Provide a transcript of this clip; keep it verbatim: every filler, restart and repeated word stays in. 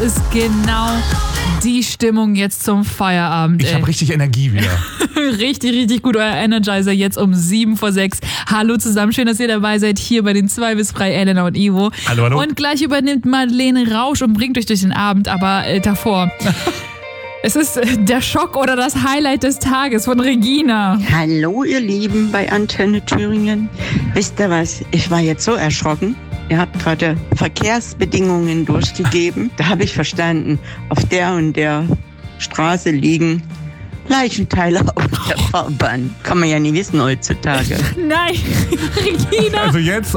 ist genau die Stimmung jetzt zum Feierabend. Ich habe richtig Energie wieder. Richtig, richtig gut. Euer Energizer jetzt um sieben vor sechs. Hallo zusammen, schön, dass ihr dabei seid hier bei den zwei bis frei, Elena und Ivo. Hallo, hallo. Und gleich übernimmt Madeleine Rausch und bringt euch durch den Abend, aber äh, davor... Es ist der Schock oder das Highlight des Tages von Regina. Hallo ihr Lieben bei Antenne Thüringen. Wisst ihr was, ich war jetzt so erschrocken. Ihr habt gerade Verkehrsbedingungen durchgegeben. Da habe ich verstanden, auf der und der Straße liegen Leichenteile auf der Fahrbahn. Kann man ja nie wissen heutzutage. Nein, Regina. Also jetzt